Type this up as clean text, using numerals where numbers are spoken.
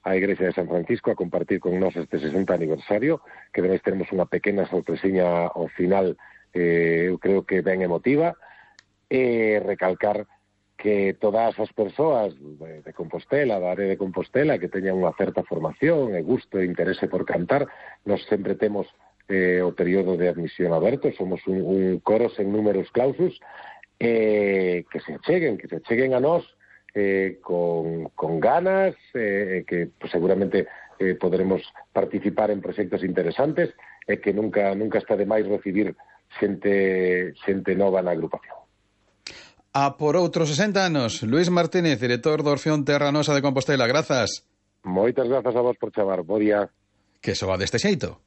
á Igrexa de San Francisco a compartir con nós este 60 aniversario, que ademais teremos unha pequena sorpresiña ao final, eu creo que ben emotiva, e recalcar que todas as persoas de Compostela, da área de Compostela, que teñan unha certa formación e gusto e interese por cantar, nós sempre temos o período de admisión aberto, somos un coro sen números clausus, que se cheguen a nós con ganas, que pues, seguramente poderemos participar en proxectos interesantes, e que nunca está de máis recibir xente nova na agrupación. A por outros 60 anos, Luís Martínez, director do Orfeón Terra Nosa de Compostela, grazas. Moitas grazas a vos por chamar, bo día. Que soa deste xeito.